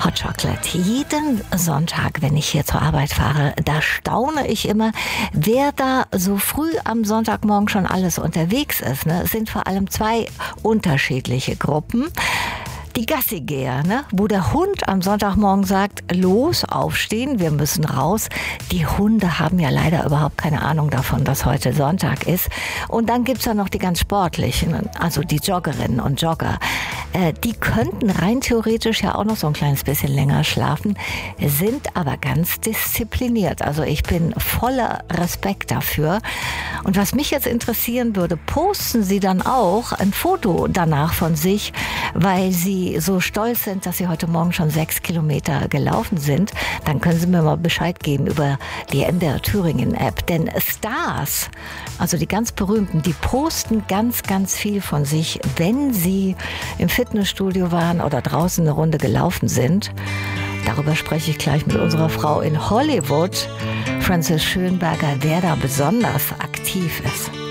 Hot Chocolate. Jeden Sonntag, wenn ich hier zur Arbeit fahre, da staune ich immer, wer da so früh am Sonntagmorgen schon alles unterwegs ist. Es sind vor allem zwei unterschiedliche Gruppen. Die Gassigeher, wo der Hund am Sonntagmorgen sagt, los, aufstehen, wir müssen raus. Die Hunde haben ja leider überhaupt keine Ahnung davon, dass heute Sonntag ist. Und dann gibt's ja noch die ganz sportlichen, also die Joggerinnen und Jogger. Die könnten rein theoretisch ja auch noch so ein kleines bisschen länger schlafen, sind aber ganz diszipliniert. Also ich bin voller Respekt dafür. Und was mich jetzt interessieren würde, posten Sie dann auch ein Foto danach von sich, weil Sie so stolz sind, dass Sie heute Morgen schon 6 Kilometer gelaufen sind, dann können Sie mir mal Bescheid geben über die MDR Thüringen App. Denn Stars, also die ganz berühmten, die posten ganz, ganz viel von sich, wenn sie im Fitnessstudio waren oder draußen eine Runde gelaufen sind. Darüber spreche ich gleich mit unserer Frau in Hollywood, Frances Schönberger, wer da besonders aktiv ist.